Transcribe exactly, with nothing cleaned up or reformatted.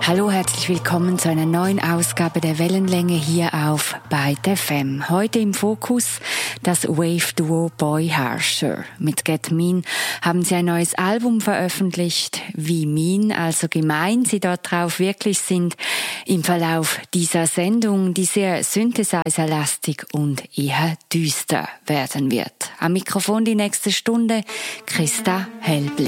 Hallo, herzlich willkommen zu einer neuen Ausgabe der Wellenlänge hier auf Byte F M. Heute im Fokus das Wave-Duo Boy Harsher. Mit Get Mean haben sie ein neues Album veröffentlicht. Wie mean, also gemein sie dort drauf wirklich sind, im Verlauf dieser Sendung, die sehr synthesizer-lastig und eher düster werden wird. Am Mikrofon die nächste Stunde Christa Helbling.